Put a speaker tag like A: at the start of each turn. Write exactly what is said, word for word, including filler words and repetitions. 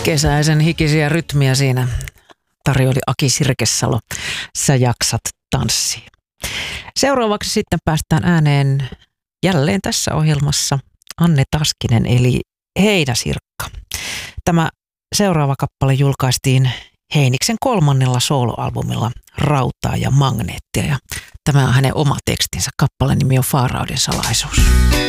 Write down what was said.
A: Kesäisen hikisiä rytmiä siinä tarjoili Aki Sirkesalo. Sä jaksat tanssia. Seuraavaksi sitten päästään ääneen jälleen tässä ohjelmassa Anne Taskinen eli Heinäsirkka. Tämä seuraava kappale julkaistiin Heiniksen kolmannella soloalbumilla Rautaa ja magneettia. Ja tämä on hänen oma tekstinsä. Kappaleen nimi on Faarauden salaisuus.